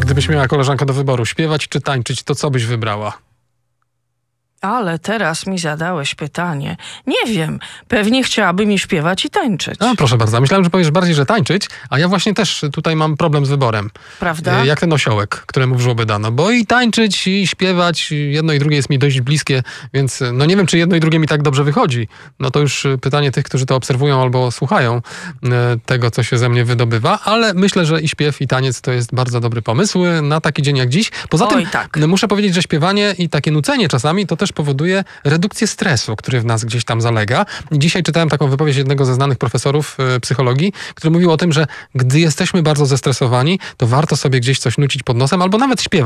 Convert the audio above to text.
Gdybyś miała, koleżanko, do wyboru śpiewać czy tańczyć, to co byś wybrała? Ale teraz mi zadałeś pytanie. Nie wiem, pewnie chciałabym i śpiewać i tańczyć. No, proszę bardzo. Myślałem, że powiesz bardziej, że tańczyć, a ja właśnie też tutaj mam problem z wyborem. Prawda? Jak ten osiołek, któremu w żłobę dano. Bo i tańczyć, i śpiewać, jedno i drugie jest mi dość bliskie, więc no nie wiem, czy jedno i drugie mi tak dobrze wychodzi. No to już pytanie tych, którzy to obserwują albo słuchają tego, co się ze mnie wydobywa, ale myślę, że i śpiew, i taniec to jest bardzo dobry pomysł na taki dzień jak dziś. Poza tym tak. muszę powiedzieć, że śpiewanie i takie nucenie czasami to też powoduje redukcję stresu, który w nas gdzieś tam zalega. Dzisiaj czytałem taką wypowiedź jednego ze znanych profesorów psychologii, który mówił o tym, że gdy jesteśmy bardzo zestresowani, to warto sobie gdzieś coś nucić pod nosem albo nawet śpiewać.